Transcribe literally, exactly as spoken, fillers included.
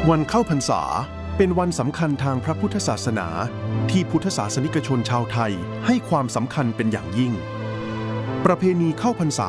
วันเข้าพรรษาเป็นวันสำคัญทางพระพุทธศาสนาที่พุทธศาสนิกชนชาวไทยให้ความสำคัญเป็นอย่างยิ่งประเพณีเข้าพรรษา